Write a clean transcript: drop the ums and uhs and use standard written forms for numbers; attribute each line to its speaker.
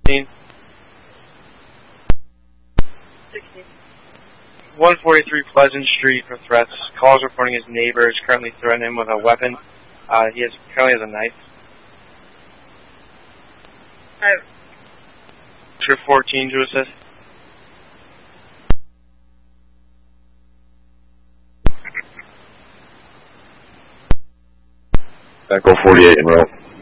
Speaker 1: 16.
Speaker 2: 16.
Speaker 1: 143 Pleasant Street for threats. Calls reporting his neighbor is currently threatening him with a weapon. He currently has a knife. 14 to assist.
Speaker 3: Echo 48 en route.